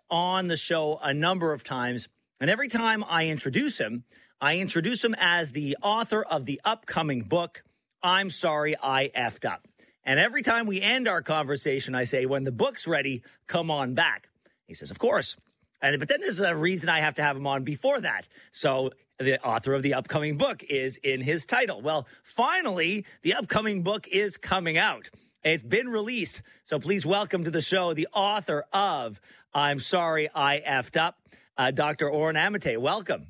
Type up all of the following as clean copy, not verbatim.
on the show a number of times, and every time I introduce him as the author of the upcoming book, I'm Sorry I Effed Up. And every time we end our conversation, I say, when the book's ready, come on back. He says, of course. But then there's a reason I have to have him on before that. So the author of the upcoming book is in his title. Well, finally, the upcoming book is coming out. It's been released. So please welcome to the show the author of I'm Sorry I Effed Up, Dr. Oren Amitay. Welcome.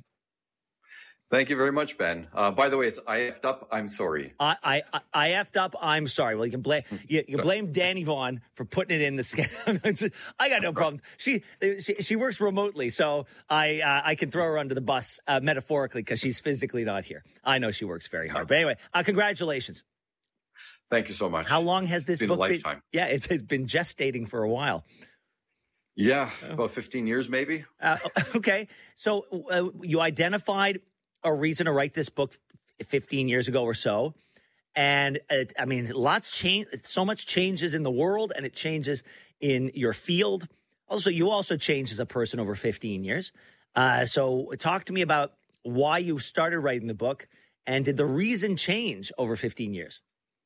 Thank you very much, Ben. By the way, it's I effed up, I'm sorry. I effed up, I'm sorry. Well, you can blame Danny Vaughn for putting it in the scam. I got no problem. She works remotely, so I can throw her under the bus metaphorically because she's physically not here. I know she works very hard. But anyway, congratulations. Thank you so much. How long has this book been? A lifetime. Yeah, it's been gestating for a while. Yeah, about 15 years maybe. Okay, so you identified a reason to write this book 15 years ago or so. And lots change. So much changes in the world, and it changes in your field. Also, you also changed as a person over 15 years. So talk to me about why you started writing the book, and did the reason change over 15 years?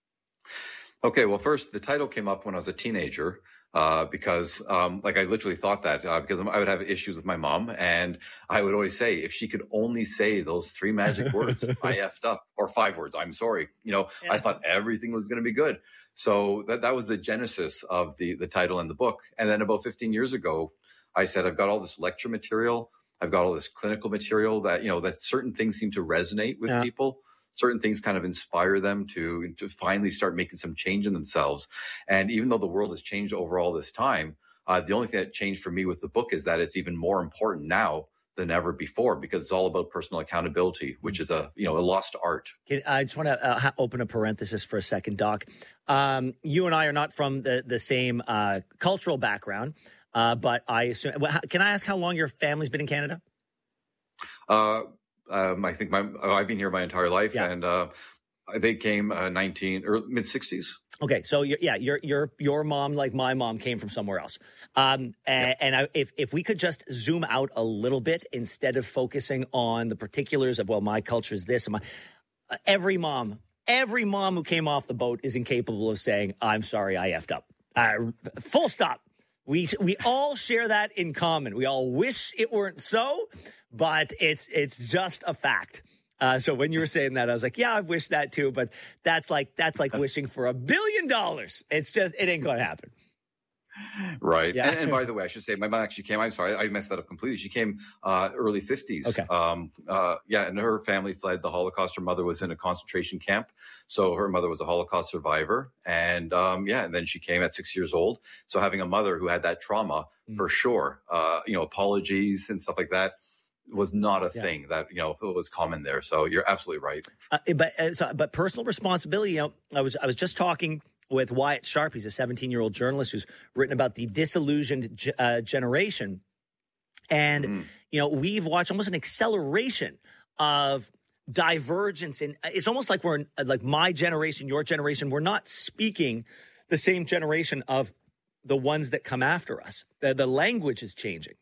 Okay, well, first, the title came up when I was a teenager. Because I literally thought that because I would have issues with my mom, and I would always say, if she could only say those 3 magic words, I effed up, or 5 words, I'm sorry. I thought everything was going to be good. So that was the genesis of the title and the book. And then about 15 years ago, I said, I've got all this lecture material. I've got all this clinical material that, that certain things seem to resonate with people. Certain things kind of inspire them to finally start making some change in themselves. And even though the world has changed over all this time, the only thing that changed for me with the book is that it's even more important now than ever before, because it's all about personal accountability, which is a lost art. I just want to open a parenthesis for a second, Doc. You and I are not from the same cultural background, but I assume. Can I ask how long your family's been in Canada? I think I've been here my entire life, and they came mid 60s. Okay, so your mom, like my mom, came from somewhere else. If we could just zoom out a little bit instead of focusing on the particulars of my culture is this, and every mom who came off the boat is incapable of saying I'm sorry I effed up. Full stop. We all share that in common. We all wish it weren't so. But it's just a fact. So when you were saying that, I was like, yeah, I've wished that too. But that's like wishing for $1 billion. It's just, it ain't going to happen. Right. Yeah. And by the way, I should say my mom actually came, I'm sorry, I messed that up completely. She came early 50s. Okay. And her family fled the Holocaust. Her mother was in a concentration camp. So her mother was a Holocaust survivor. And and then she came at 6 years old. So having a mother who had that trauma, for sure, apologies and stuff like that was not a thing that, was common there. So you're absolutely right. But personal responsibility, I was just talking with Wyatt Sharp. He's a 17-year-old journalist who's written about the disillusioned generation. And, we've watched almost an acceleration of divergence. And it's almost like we're like my generation, your generation. We're not speaking the same generation of the ones that come after us. The language is changing.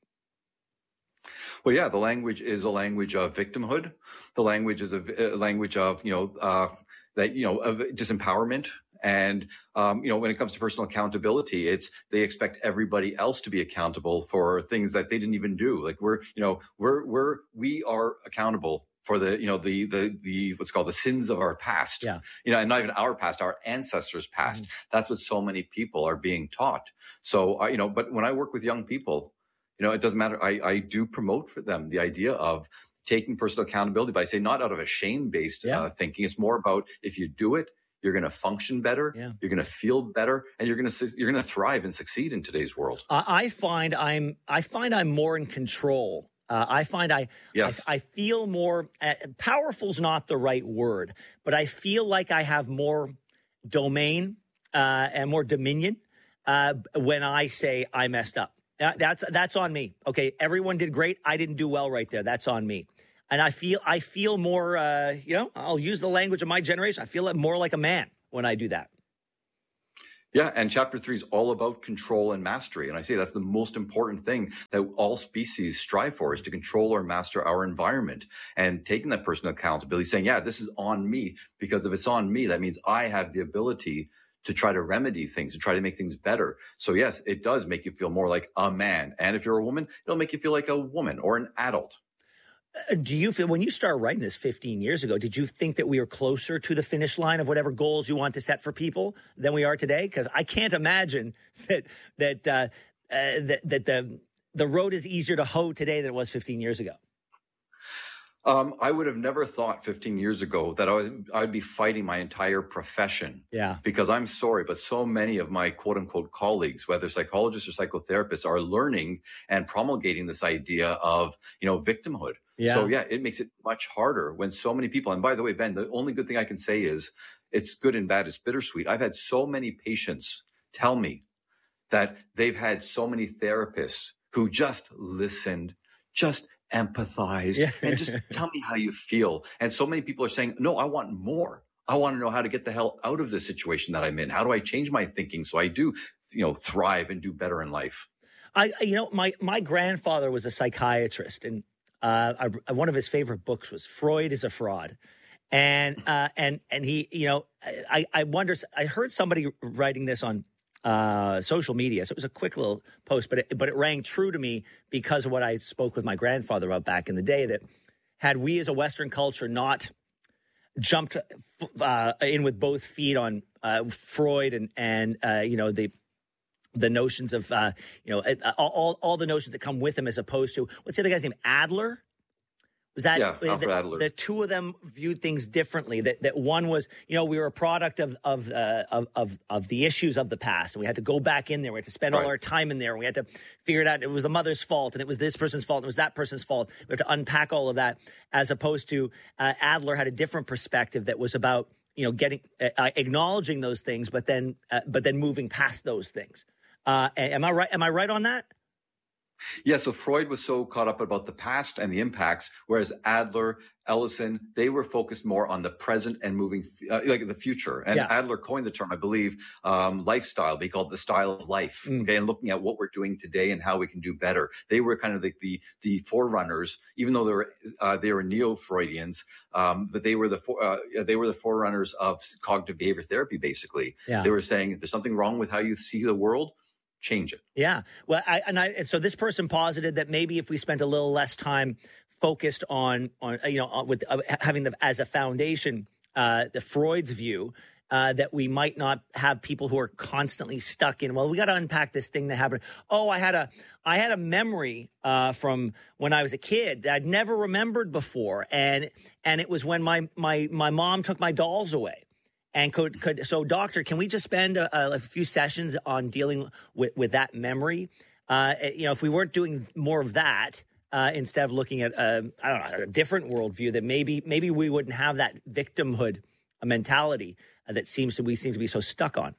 Well, yeah, the language is a language of victimhood. The language is a language of, of disempowerment. And, when it comes to personal accountability, they expect everybody else to be accountable for things that they didn't even do. Like we are accountable for the what's called the sins of our past. Yeah. And not even our past, our ancestors' past. Mm-hmm. That's what so many people are being taught. So, but when I work with young people, it doesn't matter. I do promote for them the idea of taking personal accountability, but I say not out of a shame-based thinking. It's more about if you do it, you're going to function better, you're going to feel better, and you're going to thrive and succeed in today's world. I find I'm more in control. I find I feel more powerful's not the right word, but I feel like I have more domain and more dominion when I say I messed up. That's on me. Okay, everyone did great. I didn't do well right there. That's on me. And I feel more, I'll use the language of my generation. I feel more like a man when I do that. Yeah, and chapter 3 is all about control and mastery. And I say that's the most important thing that all species strive for, is to control or master our environment, and taking that personal accountability, saying, yeah, this is on me, because if it's on me, that means I have the ability to try to remedy things, to try to make things better. So yes, it does make you feel more like a man. And if you're a woman, it'll make you feel like a woman or an adult. Do you feel, when you started writing this 15 years ago, did you think that we were closer to the finish line of whatever goals you want to set for people than we are today? Because I can't imagine that the road is easier to hoe today than it was 15 years ago. I would have never thought 15 years ago that I'd be fighting my entire profession. Yeah. Because I'm sorry, but so many of my quote unquote colleagues, whether psychologists or psychotherapists, are learning and promulgating this idea of, victimhood. Yeah. So yeah, it makes it much harder when so many people, and by the way, Ben, the only good thing I can say is it's good and bad. It's bittersweet. I've had so many patients tell me that they've had so many therapists who just listened, just empathized, and just tell me how you feel. And so many people are saying, no, I want more. I want to know how to get the hell out of the situation that I'm in. How do I change my thinking so I do, thrive and do better in life? My grandfather was a psychiatrist, and one of his favorite books was Freud is a Fraud. And he, I wonder, I heard somebody writing this on social media. So it was a quick little post, but it rang true to me because of what I spoke with my grandfather about back in the day, that had we as a Western culture not jumped in with both feet on Freud and the notions of, all the notions that come with him, as opposed to, what's the other guy's name? Adler? Was that Alfred Adler? The two of them viewed things differently. That one was, we were a product of the issues of the past, and we had to go back in there. We had to spend all our time in there, and we had to figure it out. It was the mother's fault, and it was this person's fault, and it was that person's fault. We had to unpack all of that, as opposed to Adler had a different perspective that was about acknowledging those things, but then moving past those things. Am I right? Am I right on that? Yeah, so Freud was so caught up about the past and the impacts, whereas Adler, Ellison, they were focused more on the present and moving, like the future. And Adler coined the term, I believe, lifestyle. They called it the style of life. Okay, and looking at what we're doing today and how we can do better. They were kind of the forerunners, even though they were neo-Freudians, but they were the forerunners of cognitive behavior therapy. Basically, they were saying there's something wrong with how you see the world. Change it. Yeah. Well, so this person posited that maybe if we spent a little less time focused on with having as a foundation, the Freud's view, that we might not have people who are constantly stuck in, well, we got to unpack this thing that happened. Oh, I had a memory from when I was a kid that I'd never remembered before. And it was when my mom took my dolls away. And so, doctor, can we just spend a few sessions on dealing with that memory? If we weren't doing more of that, instead of looking at a different worldview, that maybe we wouldn't have that victimhood mentality that we seem to be so stuck on.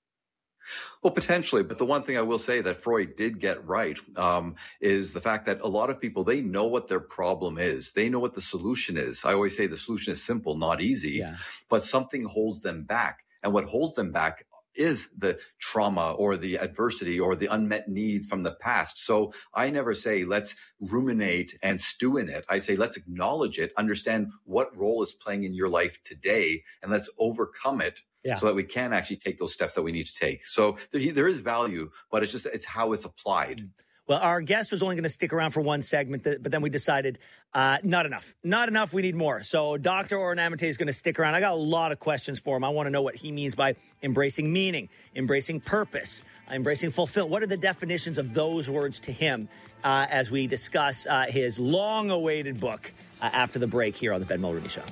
Well, potentially. But the one thing I will say that Freud did get right is the fact that a lot of people, they know what their problem is. They know what the solution is. I always say the solution is simple, not easy, but something holds them back. And what holds them back is the trauma or the adversity or the unmet needs from the past. So I never say, let's ruminate and stew in it. I say, let's acknowledge it, understand what role it's playing in your life today, and let's overcome it. So that we can actually take those steps that we need to take. So there is value, but it's how it's applied. Well, our guest was only going to stick around for one segment, but then we decided not enough. We need more. So Dr. Oren Amate is going to stick around. I got a lot of questions for him. I want to know what he means by embracing meaning, embracing purpose, embracing fulfillment. What are the definitions of those words to him as we discuss his long-awaited book after the break here on the Ben Mulroney Show.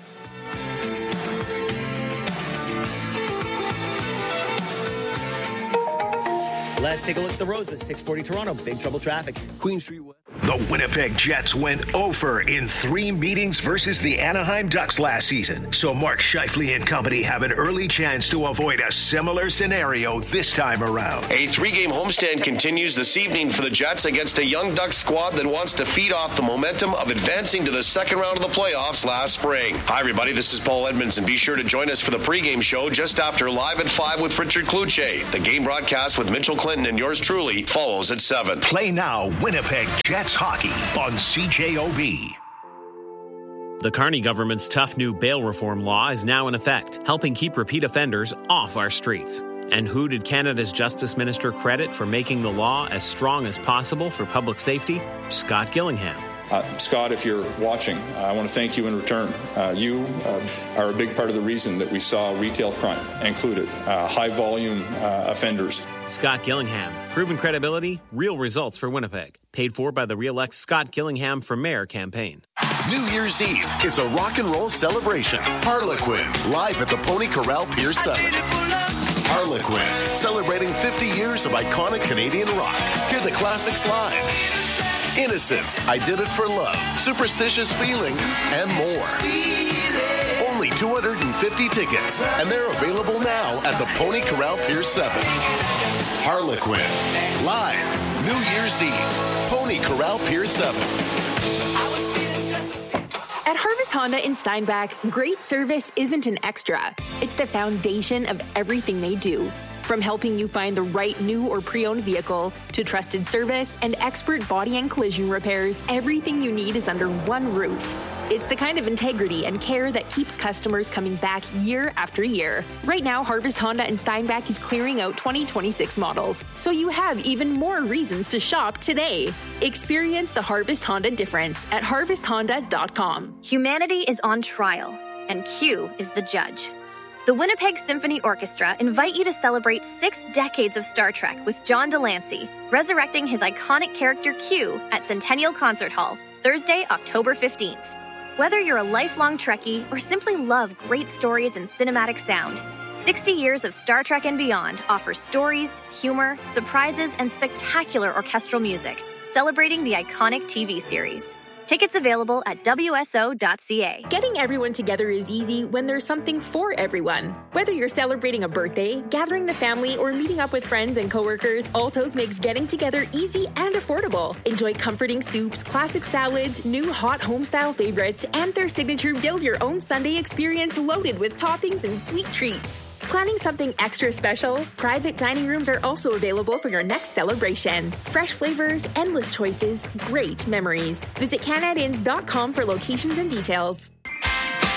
Let's take a look at the roads with 640 Toronto. Big trouble traffic. Queen Street West. The Winnipeg Jets went over in 3 meetings versus the Anaheim Ducks last season, so Mark Scheifele and company have an early chance to avoid a similar scenario this time around. A 3-game homestand continues this evening for the Jets against a young Ducks squad that wants to feed off the momentum of advancing to the second round of the playoffs last spring. Hi, everybody. This is Paul Edmondson. Be sure to join us for the pregame show just after Live at 5 with Richard Kluche. The game broadcast with Mitchell Clinton and yours truly follows at 7. Play now, Winnipeg Jets hockey on CJOB. The Carney government's tough new bail reform law is now in effect, helping keep repeat offenders off our streets. And who did Canada's Justice Minister credit for making the law as strong as possible for public safety? Scott Gillingham. Scott, if you're watching, I want to thank you in return. You are a big part of the reason that we saw retail crime included, high-volume offenders. Scott Gillingham. Proven credibility, real results for Winnipeg. Paid for by the Re-elect Scott Gillingham for Mayor campaign. New Year's Eve is a rock and roll celebration. Harlequin, live at the Pony Corral Pier 7. Harlequin, celebrating 50 years of iconic Canadian rock. Hear the classics live. Innocence, I Did It for Love, Superstitious Feeling, and more. Only 250 tickets, and they're available now at the Pony Corral Pier 7. Harlequin, live, New Year's Eve, Pony Corral Pier 7. At Harvest Honda in Steinbach, great service isn't an extra. It's the foundation of everything they do. From helping you find the right new or pre-owned vehicle to trusted service and expert body and collision repairs, everything you need is under one roof. It's the kind of integrity and care that keeps customers coming back year after year. Right now, Harvest Honda in Steinbach is clearing out 2026 models, so you have even more reasons to shop today. Experience the Harvest Honda difference at harvesthonda.com. Humanity is on trial, and Q is the judge. The Winnipeg Symphony Orchestra invite you to celebrate 6 decades of Star Trek with John Delancey, resurrecting his iconic character Q at Centennial Concert Hall, Thursday, October 15th. Whether you're a lifelong Trekkie or simply love great stories and cinematic sound, 60 years of Star Trek and beyond offers stories, humor, surprises, and spectacular orchestral music, celebrating the iconic TV series. Tickets available at WSO.ca. Getting everyone together is easy when there's something for everyone. Whether you're celebrating a birthday, gathering the family, or meeting up with friends and coworkers, Alto's makes getting together easy and affordable. Enjoy comforting soups, classic salads, new hot home-style favorites, and their signature build-your-own Sunday experience loaded with toppings and sweet treats. Planning something extra special? Private dining rooms are also available for your next celebration. Fresh flavors, endless choices, great memories. Visit CanAdInns.com for locations and details.